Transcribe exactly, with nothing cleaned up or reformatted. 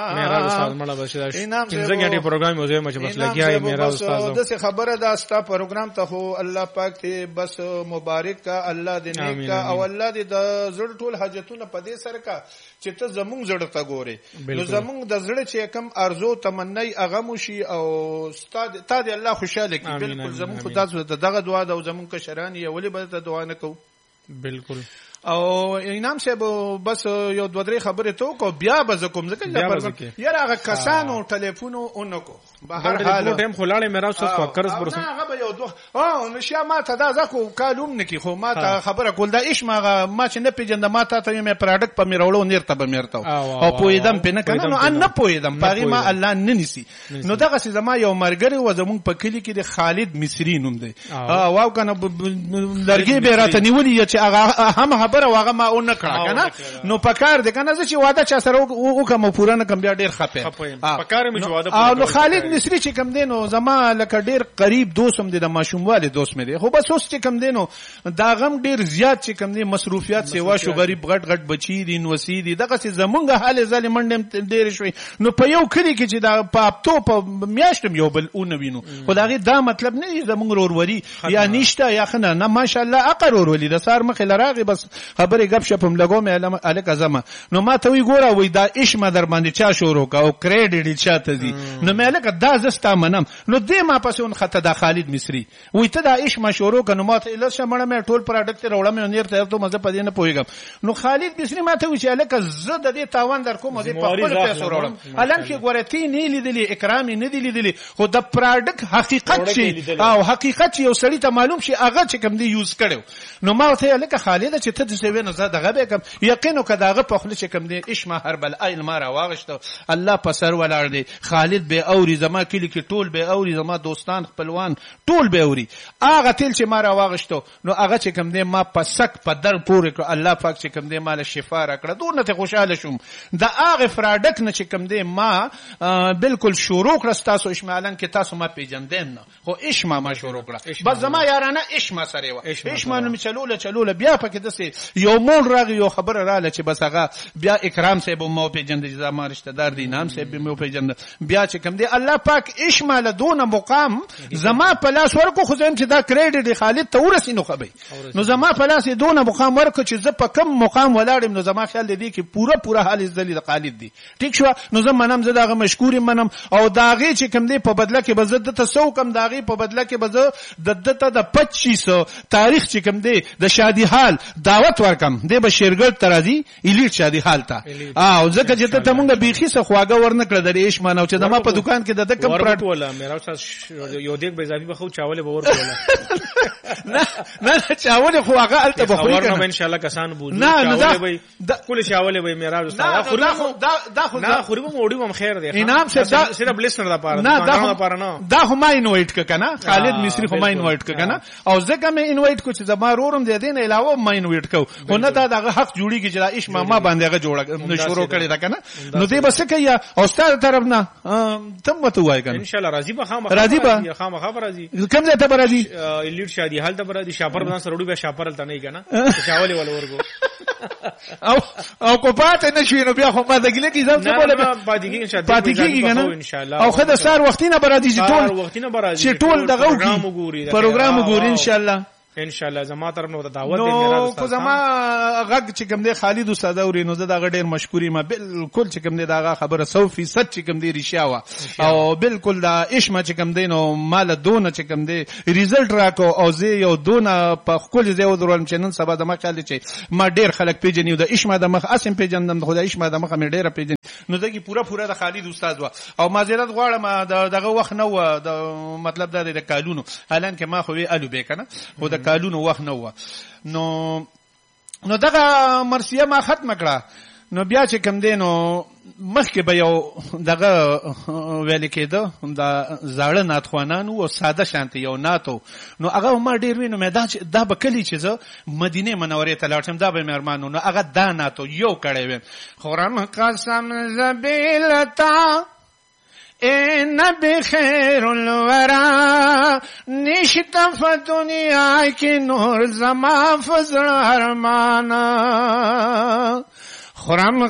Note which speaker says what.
Speaker 1: میرا استاد مړه بشه پنځه غنټې پروګرام یو ځای مچ بس لګیا میرا استاد
Speaker 2: د څه خبره دا ستا پروګرام ته خو الله پاک ته بس مبارک کا الله دې نیک کا او الله دې د زړه ټول حاجتونه په دې سره کا چې ته زمونږ زړه ته ګوري نو زمونږ د زړه چې کم ارزو تمنای هغه موشي او استاد ته دې الله خوشاله کړي بالکل زمونږ خدا دغه دعا د زمونږ کشران یې ولې به ته دعا نه کو
Speaker 1: بالکل
Speaker 2: او انعام صاحب بس یو دوه درې خبرې تو کو بیا به کوم ځکه یاره هغه کسانو ټلیفونو اونکو
Speaker 1: بهر حال ټیم خلاړې میرا اوس فکرز پرسه
Speaker 2: هغه به یو دوه او نشه ما ته دا زکو کالوم نکی خو ما ته خبره کول دا ايش ما ما چې نه پیجن ما ته ته مې پروډکټ په میرولو نیرته به میرته او پویدم پنه کنه نو ان نه پویدم پاغي ما الله نه نسی نو دغه سي زما یو مرګري و زمون په کلی کې د خالد مصری نوم دی او واو کنه لرګي به راته نیولې چې هغه هم خبره واغه ما اون کړه کنه نو پکار دې کنه چې واده چا سره وکم پورا نه کم بیا ډیر خپه
Speaker 1: پکار مې واده
Speaker 2: او نو خالد مصری چې کم دینو زما لکه ډیر قریب دوستم دي د ماشومواله دوست مې دي خو بس اوس چې کم دینو دا غم ډیر زیات چې کم دي مصروفیات سیوا شو غریب غټ غټ بچی دي نو وسی دي دغه چې زمونږ حال ظالمندم ډیر شوی نو په یو کلی کې چې دا پاپتو په میاشتم یو بل اون وینو خو دا غي دا مطلب نه دی زمونږ وروري یا نشته یا خنه نه ماشاءالله اقر ورولي د سار مخ لراغي بس خبره غب شپم لګو مې الک ازما نو ما ته وی ګوره وای دا عشق در باندې چا شروع کا او کریډټ چاته دي نو مې الک دا زستا منم نو دې ما پسون خطه دا خالد مصری وای ته دا عشق ما شروع کنه ما ته لشه مړه مې ټول پروډکټ راوړم نو نیر ته ته مزه پدې نه پويګم نو خالد مصری ما ته وی چې الک زه د دې تاوان در کوم دې په خپل پیسې راوړم الان کې ګوره تی نه لیدلې اکرام نه دی لیدلې خو د پروډکټ حقیقت شي او حقیقت یو سړی ته معلوم شي هغه چې کوم دی یوز کړو نو ما ته الک خالد چې ته څه وینې زه دغه به کوم یقینو کداغه په خپل چې کوم دی اشما هربل ایل مارا واغشته الله په سر ولاړ دی خالد به اوري زما کلی کې ټول به اوري زما دوستان خپلوان ټول به اوري هغه تل چې مارا واغشته نو هغه چې کوم دی ما په سک په در پورې کړ الله پاک چې کوم دی مال شفا را کړ دونه ته خوشاله شوم دا هغه فراډک نه چې کوم دی ما بالکل شروع کړ تاسو اشمالن کې تاسو ما پیجندین خو اشما ما شروع کړ بس زما یارانه اشما سره و اشما نو چلول چلول بیا پکې دسه یو مول راغی یو خبر رااله چې بس هغه بیا اکرام صاحب مو پیجند زما رشتہ دار دي نام صاحب مو پیجند بیا چې کوم دی الله پاک اشمال دون مقام زما پلاس ورکو خو زم چې دا کریډټ خالد ته ورسینو خبي نو زما پلاس دون مقام ورکو چې ز په کم مقام ولاړم نو زما خیال دی چې پورا پورا حال ذلیل خالد دی ټیک شو نو زم منم زه داغه مشکور منم او داغه چې کوم دی په بدله کې بزد ته سو کم داغه په بدله کې بز د دته د پچیس سو تاریخ چې کوم دی د شادي حال دعوت ورکم دی به شیرګل ترازی الیټ شادي حال ته او ځکه چې ته مونږه بیخي څه خواګه ورنکړه د ریش مانو چې دما په دکان کې د کم پراټ
Speaker 1: ولا میرا یو دیګ به اضافي بخو چاوله به ور کوله
Speaker 2: نه نه چاوله خو هغه الته بخو
Speaker 1: ورنه ان شاء الله کسان بوزي چاوله به کل چاوله به میرا استاد خو
Speaker 2: دا دا خو
Speaker 1: نه خو به موډي هم خیر دی
Speaker 2: انعام سے
Speaker 1: صرف لسنر دا پاره
Speaker 2: نه دا پاره نه دا هم انوایټ ک کنه خالد مصری هم انوایټ ک کنه او ځکه مې انوایټ کو چې زما رورم دې دین علاوه مې انوایټ کو خو نه دا دغه حق جوړیږي چې دا عشق ما باندې هغه جوړه شروع کړی دا کنه نو دې بس کیا او ستاره طرف نه تم وته وای کنه
Speaker 1: ان شاء الله راضی به خامخ
Speaker 2: راضی به
Speaker 1: خامخ راضی
Speaker 2: کوم ځای ته راضی
Speaker 1: الیټ شادي حال ته راضی شاپر بدن سره وړي به شاپر ته نه کنه چاوله ول ورغو
Speaker 2: او او کو پاتې نشوي نو بیا خو ما دګلې کی ځم څه بوله
Speaker 1: پاتې کیږي پاتې
Speaker 2: کیږي کنه ان شاء الله او خدای سار وختینه برادي چې ټول
Speaker 1: وختینه برادي
Speaker 2: چې ټول دغه وګوري پروګرام وګوري ان شاء الله
Speaker 1: ان شاء الله زما طرف نو دعوت دی میرا
Speaker 2: استاد نو زما غږ چې کوم دی خالد استاد اوري نو زه دا ډېر مشکوري ما بالکل چې کوم دی دا خبره سو فیصد چې کوم دی رښتیا او بالکل دا اشما چې کوم دی نو مال دونه چې کوم دی ریزلټ راکو او زه یو دونه په خپل ځای ودرول چې نن سبا د ما خیال چې ما ډېر خلک پیژنې د اشما د مخ اسم پیژندم د خدای اشما د مخ مې ډېر پیژن نو دغه پورا پورا د خالد استاد و او معذرت غواړم دغه وخت نو د مطلب دا د کالونو الان کې ما خو وی الو به کنه خو د کالونو وخت نو نو نو دغه مرسیه ما ختم کړه نو بیا چې کم دینو مخکې به یو دغه ویل کېده دا زاړه ناتخوانانو او ساده شانتي یو ناتو نو هغه ما ډیر وینم دا دا به کلی چې زه مدینه منورې ته لاړ شم دا به مېرمانو نو هغه دا ناتو یو کړی ویم خورم قسم زبیلتا اے نبی خیر الورا نشت فا دنیا کی نور زما فزر ارمانا خورم